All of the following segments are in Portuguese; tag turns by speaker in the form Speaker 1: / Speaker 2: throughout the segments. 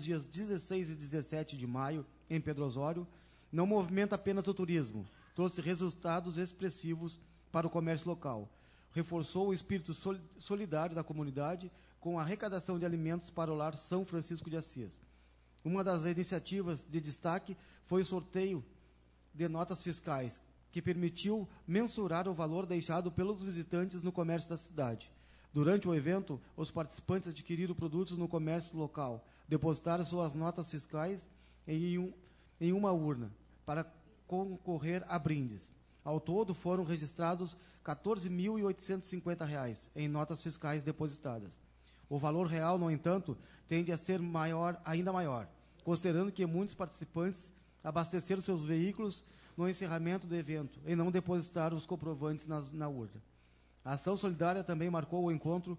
Speaker 1: dias 16 e 17 de maio, em Pedro Osório, não movimenta apenas o turismo, trouxe resultados expressivos para o comércio local. Reforçou o espírito solidário da comunidade com a arrecadação de alimentos para o Lar São Francisco de Assis. Uma das iniciativas de destaque foi o sorteio de notas fiscais, que permitiu mensurar o valor deixado pelos visitantes no comércio da cidade. Durante o evento, os participantes adquiriram produtos no comércio local, depositaram suas notas fiscais em uma urna, para concorrer a brindes. Ao todo, foram registrados R$ 14.850 em notas fiscais depositadas. O valor real, no entanto, tende a ser ainda maior, considerando que muitos participantes abasteceram seus veículos no encerramento do evento e não depositaram os comprovantes na urna. A ação solidária também marcou o encontro.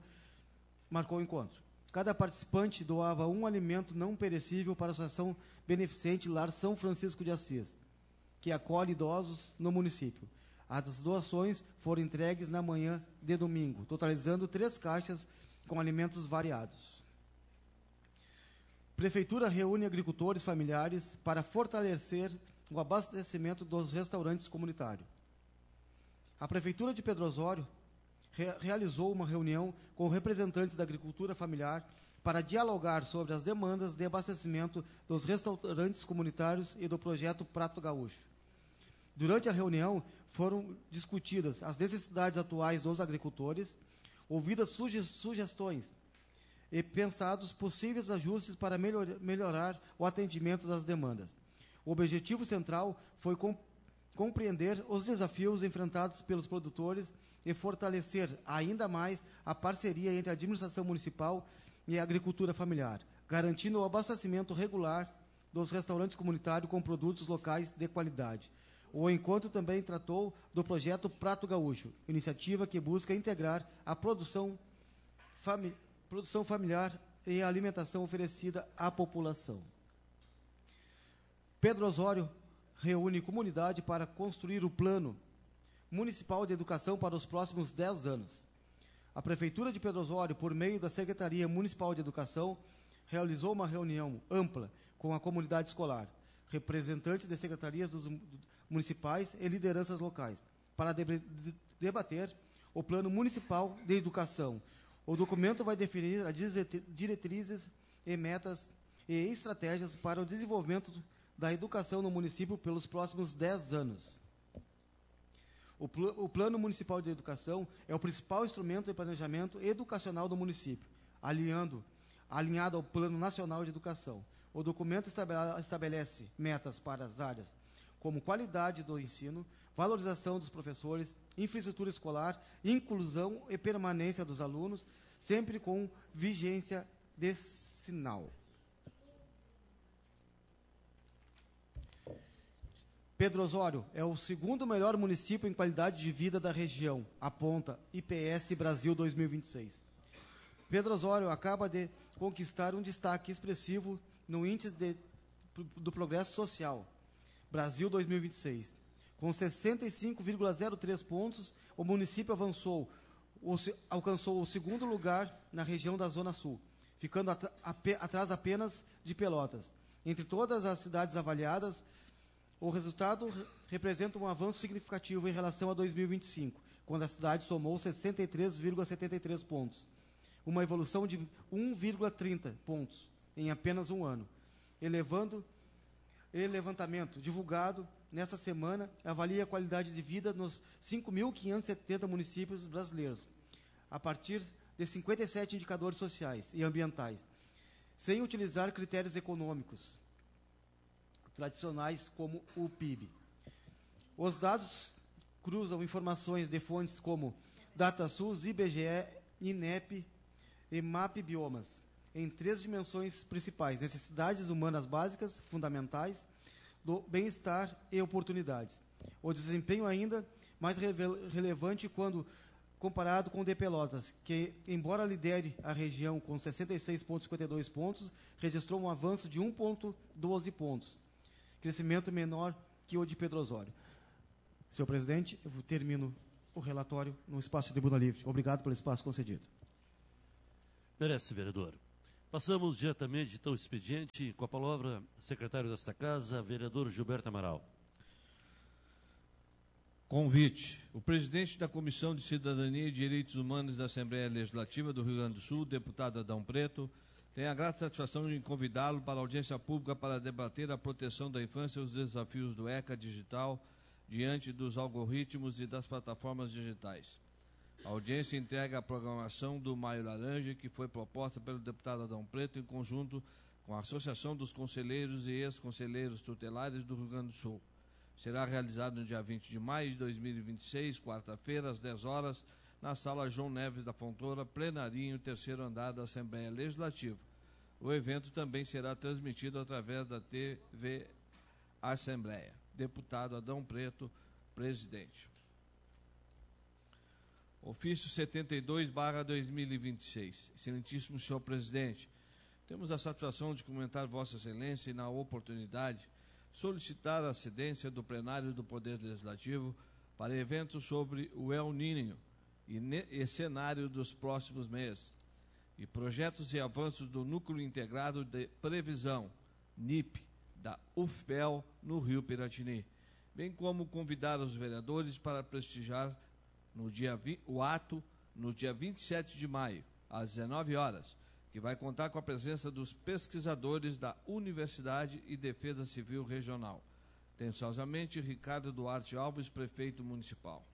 Speaker 1: Cada participante doava um alimento não perecível para a Associação Beneficente Lar São Francisco de Assis, que acolhe idosos no município. As doações foram entregues na manhã de domingo, totalizando 3 caixas com alimentos variados. Prefeitura reúne agricultores familiares para fortalecer o abastecimento dos restaurantes comunitários. A Prefeitura de Pedro Osório realizou uma reunião com representantes da agricultura familiar para dialogar sobre as demandas de abastecimento dos restaurantes comunitários e do projeto Prato Gaúcho. Durante a reunião, foram discutidas as necessidades atuais dos agricultores, ouvidas sugestões e pensados possíveis ajustes para melhorar o atendimento das demandas. O objetivo central foi compreender os desafios enfrentados pelos produtores e fortalecer ainda mais a parceria entre a administração municipal e a agricultura familiar, garantindo o abastecimento regular dos restaurantes comunitários com produtos locais de qualidade. O encontro também tratou do projeto Prato Gaúcho, iniciativa que busca integrar a produção familiar e a alimentação oferecida à população. Pedro Osório reúne comunidade para construir o Plano Municipal de Educação para os próximos 10 anos. A Prefeitura de Pedro Osório, por meio da Secretaria Municipal de Educação, realizou uma reunião ampla com a comunidade escolar, representantes de secretarias municipais e lideranças locais, para debater o Plano Municipal de Educação. O documento vai definir as diretrizes e metas e estratégias para o desenvolvimento da educação no município pelos próximos 10 anos. O Plano Municipal de Educação é o principal instrumento de planejamento educacional do município, alinhado ao Plano Nacional de Educação. O documento estabelece metas para as áreas como qualidade do ensino, valorização dos professores, infraestrutura escolar, inclusão e permanência dos alunos, sempre com vigência decenal. Pedro Osório é o segundo melhor município em qualidade de vida da região, aponta IPS Brasil 2026. Pedro Osório acaba de conquistar um destaque expressivo no Índice do Progresso Social, Brasil 2026. Com 65,03 pontos, o município alcançou o segundo lugar na região da Zona Sul, ficando atrás apenas de Pelotas. Entre todas as cidades avaliadas, o resultado representa um avanço significativo em relação a 2025, quando a cidade somou 63,73 pontos. Uma evolução de 1,30 pontos em apenas um ano. Levantamento divulgado nesta semana avalia a qualidade de vida nos 5.570 municípios brasileiros, a partir de 57 indicadores sociais e ambientais, sem utilizar critérios econômicos tradicionais como o PIB. Os dados cruzam informações de fontes como DataSUS, IBGE, INEP e MAP Biomas, em 3 dimensões principais: necessidades humanas básicas, fundamentais, do bem-estar e oportunidades. O desempenho ainda mais relevante quando comparado com o de Pelotas, que, embora lidere a região com 66,52 pontos, registrou um avanço de 1,12 pontos. Crescimento menor que o de Pedro Osório. Senhor presidente, eu termino o relatório no espaço de tribuna livre. Obrigado pelo espaço concedido.
Speaker 2: Merece, vereador. Passamos diretamente, então, ao expediente. Com a palavra, secretário desta Casa, vereador Gilberto Amaral.
Speaker 3: Convite. O presidente da Comissão de Cidadania e Direitos Humanos da Assembleia Legislativa do Rio Grande do Sul, deputado Adão Preto, tem a grata satisfação de convidá-lo para a audiência pública para debater a proteção da infância e os desafios do ECA digital diante dos algoritmos e das plataformas digitais. A audiência entrega a programação do Maio Laranja, que foi proposta pelo deputado Adão Preto em conjunto com a Associação dos Conselheiros e Ex-Conselheiros Tutelares do Rio Grande do Sul. Será realizado no dia 20 de maio de 2026, quarta-feira, às 10 horas, na Sala João Neves da Fontoura, plenarinho, terceiro andar da Assembleia Legislativa. O evento também será transmitido através da TV Assembleia. Deputado Adão Preto, presidente. Ofício 72/2026. Excelentíssimo senhor presidente, temos a satisfação de comentar Vossa Excelência e, na oportunidade, solicitar a cedência do plenário do Poder Legislativo para eventos sobre o El Niño e cenário dos próximos meses, e projetos e avanços do Núcleo Integrado de Previsão, NIP, da UFPEL, no Rio Piratini, bem como convidar os vereadores para prestigiar o ato no dia 27 de maio, às 19 horas, que vai contar com a presença dos pesquisadores da Universidade e Defesa Civil Regional. Atenciosamente, Ricardo Duarte Alves, prefeito municipal.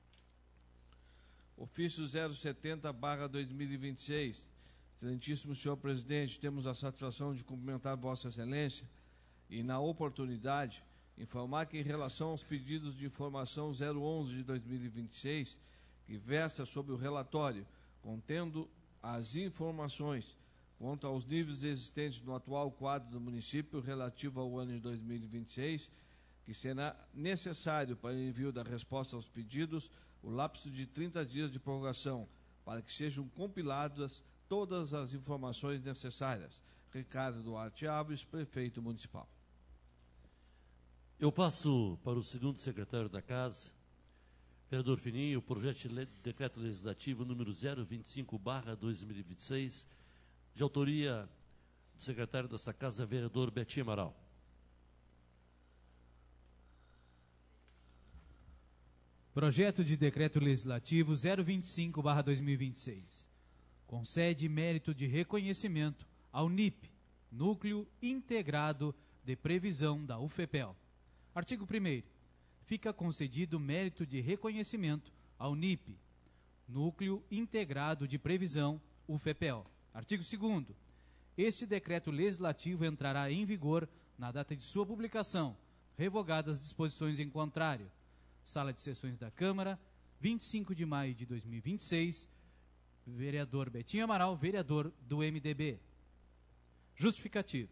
Speaker 3: Ofício 070/2026. Excelentíssimo senhor presidente, temos a satisfação de cumprimentar Vossa Excelência e, na oportunidade, informar que, em relação aos pedidos de informação 011 de 2026, que versa sobre o relatório contendo as informações quanto aos níveis existentes no atual quadro do município relativo ao ano de 2026, que será necessário para o envio da resposta aos pedidos o lapso de 30 dias de prorrogação, para que sejam compiladas todas as informações necessárias. Ricardo Duarte Alves, prefeito municipal.
Speaker 2: Eu passo para o segundo secretário da Casa, vereador Fininho, o projeto de decreto legislativo número 025/2026, de autoria do secretário desta Casa, vereador Betinho Amaral.
Speaker 4: Projeto de decreto legislativo 025/2026. Concede mérito de reconhecimento ao NIP, Núcleo Integrado de Previsão da UFPEL. Artigo 1º. Fica concedido mérito de reconhecimento ao NIP, Núcleo Integrado de Previsão, UFPEL. Artigo 2º. Este decreto legislativo entrará em vigor na data de sua publicação, revogadas as disposições em contrário. Sala de Sessões da Câmara, 25 de maio de 2026, vereador Betinho Amaral, vereador do MDB. Justificativo.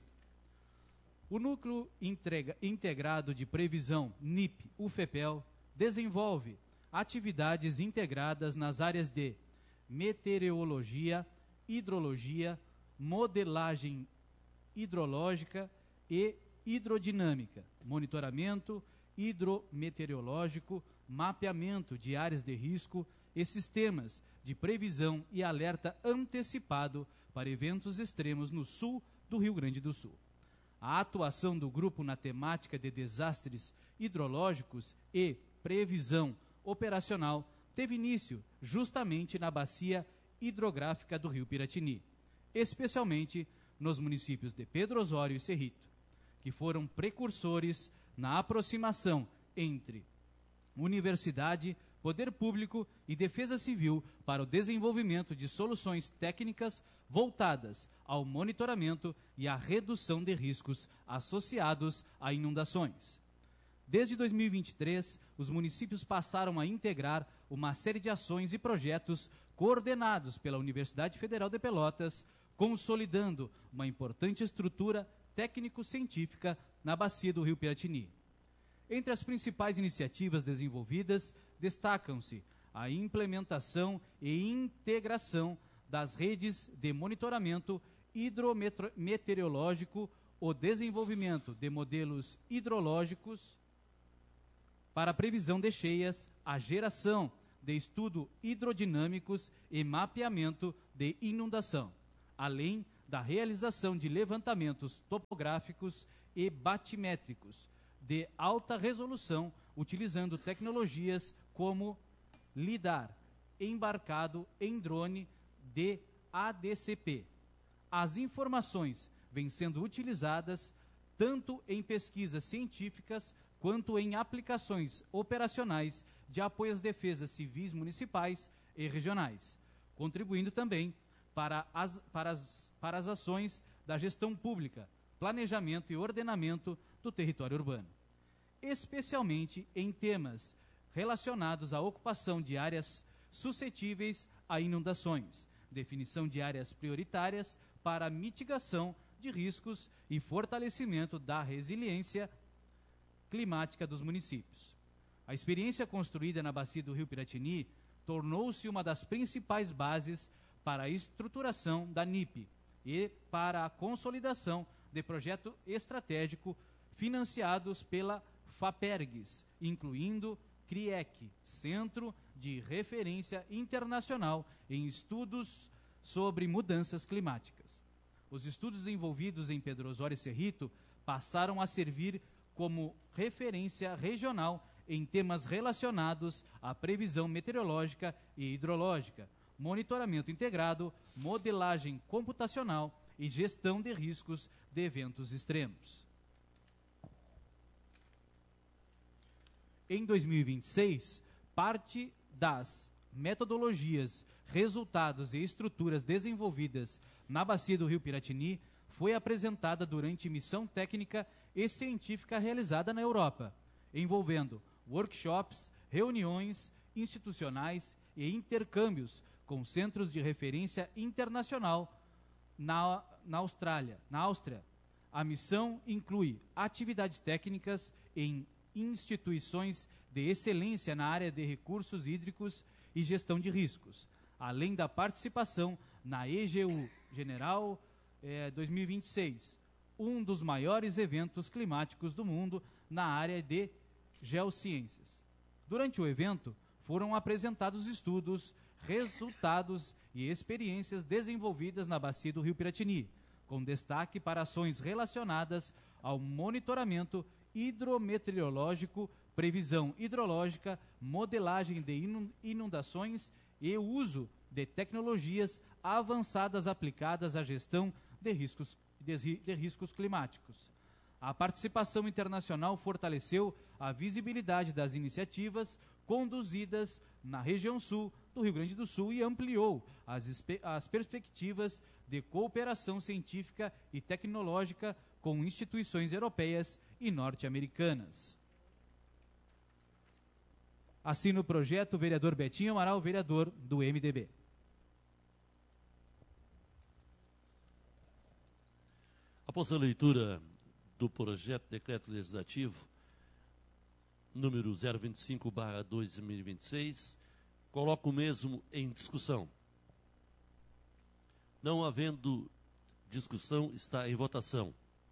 Speaker 4: O Núcleo Integrado de Previsão, NIP, UFPEL, desenvolve atividades integradas nas áreas de meteorologia, hidrologia, modelagem hidrológica e hidrodinâmica, monitoramento hidrometeorológico, mapeamento de áreas de risco e sistemas de previsão e alerta antecipado para eventos extremos no sul do Rio Grande do Sul. A atuação do grupo na temática de desastres hidrológicos e previsão operacional teve início justamente na bacia hidrográfica do Rio Piratini, especialmente nos municípios de Pedro Osório e Cerrito, que foram precursores na aproximação entre universidade, poder público e defesa civil para o desenvolvimento de soluções técnicas voltadas ao monitoramento e à redução de riscos associados a inundações. Desde 2023, os municípios passaram a integrar uma série de ações e projetos coordenados pela Universidade Federal de Pelotas, consolidando uma importante estrutura técnico-científica na bacia do Rio Piratini. Entre as principais iniciativas desenvolvidas, destacam-se a implementação e integração das redes de monitoramento hidrometeorológico, o desenvolvimento de modelos hidrológicos para a previsão de cheias, a geração de estudos hidrodinâmicos e mapeamento de inundação, além da realização de levantamentos topográficos e batimétricos de alta resolução, utilizando tecnologias como LIDAR, embarcado em drone de ADCP. As informações vêm sendo utilizadas tanto em pesquisas científicas quanto em aplicações operacionais de apoio às defesas civis municipais e regionais, contribuindo também para as ações da gestão pública, planejamento e ordenamento do território urbano, especialmente em temas relacionados à ocupação de áreas suscetíveis a inundações, definição de áreas prioritárias para mitigação de riscos e fortalecimento da resiliência climática dos municípios. A experiência construída na bacia do Rio Piratini tornou-se uma das principais bases para a estruturação da NIP e para a consolidação de projeto estratégico financiados pela FAPERGS, incluindo CRIEC, Centro de Referência Internacional em Estudos sobre Mudanças Climáticas. Os estudos envolvidos em Pedro Osório e Cerrito passaram a servir como referência regional em temas relacionados à previsão meteorológica e hidrológica, monitoramento integrado, modelagem computacional e gestão de riscos de eventos extremos. Em 2026, parte das metodologias, resultados e estruturas desenvolvidas na bacia do Rio Piratini foi apresentada durante missão técnica e científica realizada na Europa, envolvendo workshops, reuniões institucionais e intercâmbios com centros de referência internacional na Áustria. A missão inclui atividades técnicas em instituições de excelência na área de recursos hídricos e gestão de riscos, além da participação na EGU General 2026, um dos maiores eventos climáticos do mundo na área de geociências. Durante o evento, foram apresentados estudos, resultados e experiências desenvolvidas na bacia do Rio Piratini, com destaque para ações relacionadas ao monitoramento hidrometeorológico, previsão hidrológica, modelagem de inundações e o uso de tecnologias avançadas aplicadas à gestão de riscos climáticos. A participação internacional fortaleceu a visibilidade das iniciativas conduzidas na região sul do Rio Grande do Sul e ampliou as perspectivas de cooperação científica e tecnológica com instituições europeias e norte-americanas. Assina o projeto o vereador Betinho Amaral, vereador do MDB.
Speaker 2: Após a leitura do projeto de decreto legislativo número 025/2026, coloco o mesmo em discussão. Não havendo discussão, está em votação.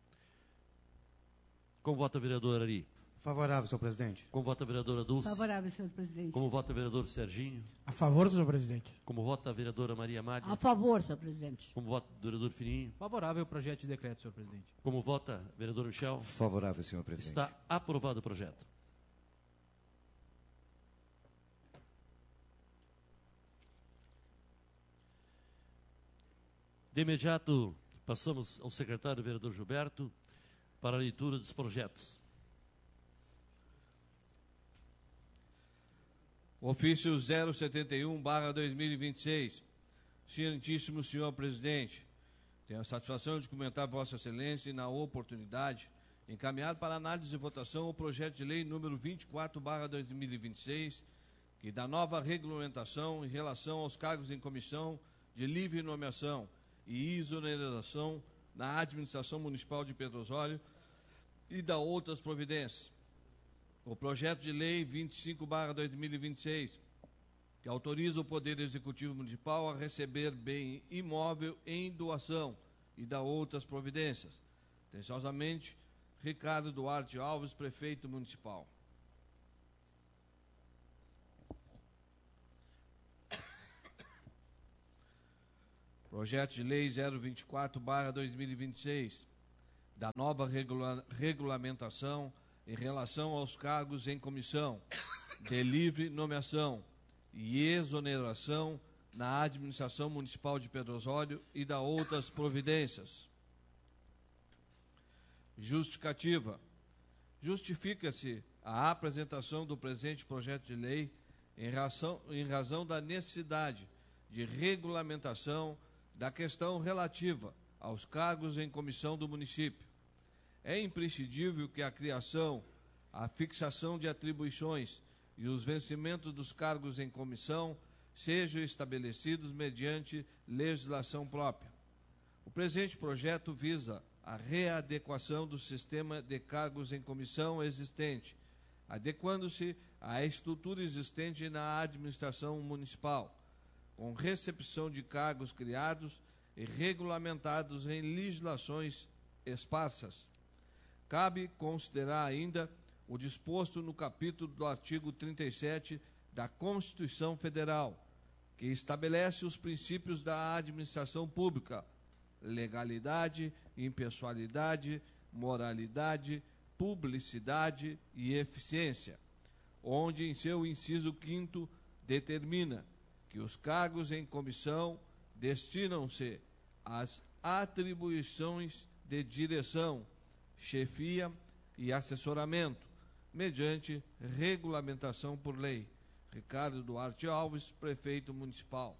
Speaker 2: Como vota a vereadora Ari?
Speaker 1: Favorável, senhor presidente.
Speaker 2: Como vota a vereadora Dulce?
Speaker 5: Favorável, senhor presidente.
Speaker 2: Como vota o vereador Serginho?
Speaker 6: A favor, senhor presidente.
Speaker 2: Como vota a vereadora Maria Amália?
Speaker 5: A favor, senhor presidente.
Speaker 2: Como vota o vereador Fininho?
Speaker 4: Favorável ao projeto de decreto, senhor presidente.
Speaker 2: Como vota o vereador Michel?
Speaker 7: Favorável, senhor presidente.
Speaker 2: Está aprovado o projeto. De imediato, passamos ao secretário vereador Gilberto para a leitura dos projetos.
Speaker 3: Ofício 071/2026. Excelentíssimo senhor presidente, tenho a satisfação de comentar Vossa Excelência e, na oportunidade, encaminhar para análise e votação o projeto de lei número 24/2026, que dá nova regulamentação em relação aos cargos em comissão de livre nomeação e exoneração na administração municipal de Pedro Osório e da outras providências. O projeto de lei 25/2026, que autoriza o Poder Executivo Municipal a receber bem imóvel em doação e da outras providências. Atenciosamente, Ricardo Duarte Alves, prefeito municipal. Projeto de Lei 024/2026, da nova regulamentação em relação aos cargos em comissão, de livre nomeação e exoneração na administração municipal de Pedro Osório e da outras providências. Justificativa. Justifica-se a apresentação do presente projeto de lei em razão da necessidade de regulamentação da questão relativa aos cargos em comissão do município. É imprescindível que a criação, a fixação de atribuições e os vencimentos dos cargos em comissão sejam estabelecidos mediante legislação própria. O presente projeto visa a readequação do sistema de cargos em comissão existente, adequando-se à estrutura existente na administração municipal, com recepção de cargos criados e regulamentados em legislações esparsas. Cabe considerar ainda o disposto no capítulo do artigo 37 da Constituição Federal, que estabelece os princípios da administração pública: legalidade, impessoalidade, moralidade, publicidade e eficiência, onde em seu inciso 5º determina que os cargos em comissão destinam-se às atribuições de direção, chefia e assessoramento, mediante regulamentação por lei. Ricardo Duarte Alves, prefeito municipal.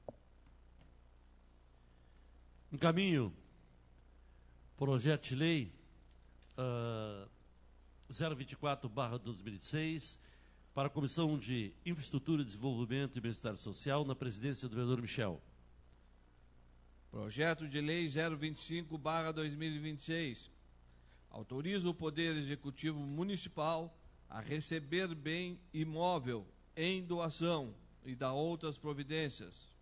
Speaker 2: Encaminho projeto de lei 024/2006 para a Comissão de Infraestrutura, Desenvolvimento e Bem-Estar Social, na presidência do vereador Michel.
Speaker 3: Projeto de lei 025/2026 autoriza o Poder Executivo Municipal a receber bem imóvel em doação e da outras providências.